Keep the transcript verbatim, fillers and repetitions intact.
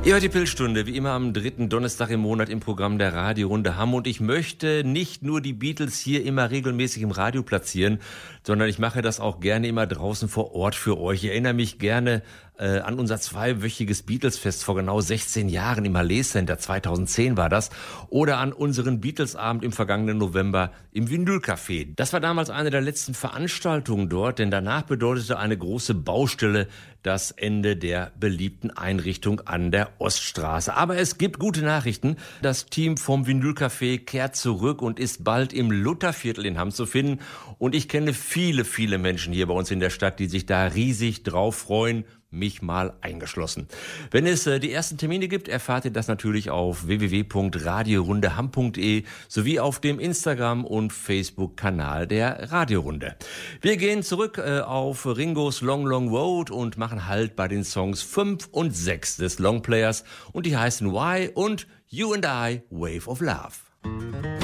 Ihr hört die Pilzstunde, wie immer am dritten Donnerstag im Monat im Programm der Radiorunde Hamm. Und ich möchte nicht nur die Beatles hier immer regelmäßig im Radio platzieren, sondern ich mache das auch gerne immer draußen vor Ort für euch. Ich erinnere mich gerne äh, an unser zweiwöchiges Beatles-Fest vor genau sechzehn Jahren im Halle Center, zweitausendzehn war das. Oder an unseren Beatles-Abend im vergangenen November im Vinyl-Café. Das war damals eine der letzten Veranstaltungen dort, denn danach bedeutete eine große Baustelle das Ende der beliebten Einrichtung an der Oststraße. Aber es gibt gute Nachrichten. Das Team vom Vinyl-Café kehrt zurück und ist bald im Lutherviertel in Hamm zu finden. Und ich kenne viele, viele Menschen hier bei uns in der Stadt, die sich da riesig drauf freuen, mich mal eingeschlossen. Wenn es äh, die ersten Termine gibt, erfahrt ihr das natürlich auf w w w punkt radiorundehamm punkt d e sowie auf dem Instagram- und Facebook-Kanal der Radiorunde. Wir gehen zurück äh, auf Ringos Long Long Road und machen Halt bei den Songs fünf und sechs des Longplayers und die heißen Why und You and I, Wave of Love.